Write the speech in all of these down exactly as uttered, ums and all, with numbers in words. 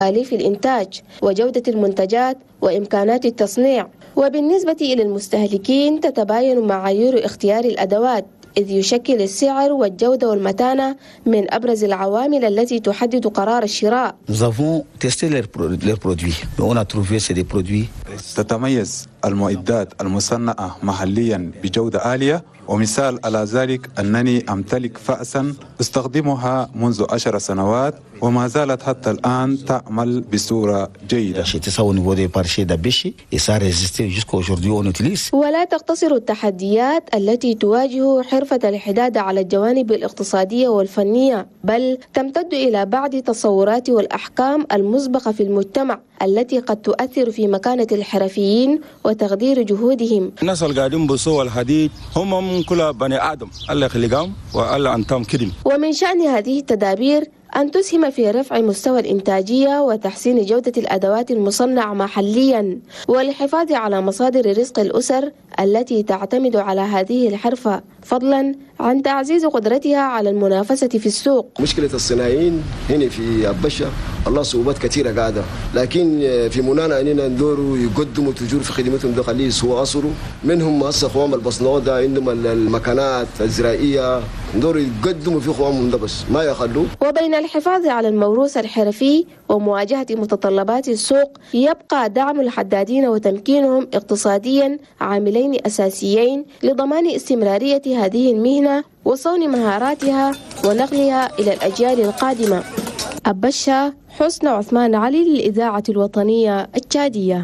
تكاليف الإنتاج وجودة المنتجات وإمكانات التصنيع. وبالنسبة إلى المستهلكين تتباين معايير اختيار الأدوات، إذ يشكل السعر والجودة والمتانة من أبرز العوامل التي تحدد قرار الشراء. تتميز المعدات المصنعة محليا بجودة عالية، ومثال على ذلك أنني أمتلك فأسا استخدمها منذ عشر سنوات وما زالت حتى الآن تعمل بصورة جيدة. ولا تقتصر التحديات التي تواجه حرفة الحداد على الجوانب الاقتصادية والفنية، بل تمتد إلى بعض التصورات والأحكام المسبقة في المجتمع التي قد تؤثر في مكانة الحرفيين وتقدير جهودهم. الناس اللي قاعدين بصوا الحديد هم كلها بني آدم، الله يخلقهم والله أنتم كريم. ومن شأن هذه التدابير أن تسهم في رفع مستوى الإنتاجية وتحسين جودة الأدوات المصنعة محلياً، والحفاظ على مصادر رزق الأسر التي تعتمد على هذه الحرفة، فضلاً عن تعزيز قدرتها على المنافسة في السوق. مشكلة الصناعيين هنا في أبشة الله صعوبات كثيرة قاعدة، لكن في منانا أننا ندوروا يقدموا تجور في خدمتهم داخلية سوى أصروا منهم هسه خوام البصنوات ده عندهم المكانات الزراعية ندوروا يقدموا في خوامهم ده بس ما يخلوا. وبين الحفاظ على الموروث الحرفي ومواجهة متطلبات السوق يبقى دعم الحدادين وتمكينهم اقتصاديا عاملين أساسيين لضمان استمرارية هذه المهنة وصون مهاراتها ونقلها إلى الأجيال القادمة. أبشة، حسن عثمان علي للإذاعة الوطنية التشادية.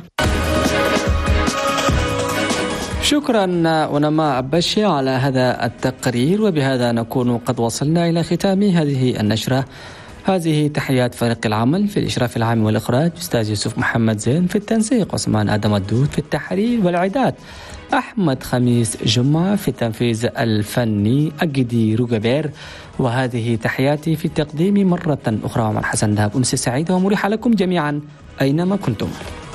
شكرا ونما أبشة على هذا التقرير، وبهذا نكون قد وصلنا إلى ختام هذه النشرة. هذه تحيات فريق العمل في الإشراف العام والإخراج أستاذ يوسف محمد زين، في التنسيق عثمان آدم الدود، في التحرير والإعداد أحمد خميس جمعة، في التنفيذ الفني أجدي روجبير. وهذه تحياتي في التقديم مرة أخرى عمر حسن دهب. أمسي سعيدة ومريحة لكم جميعا أينما كنتم.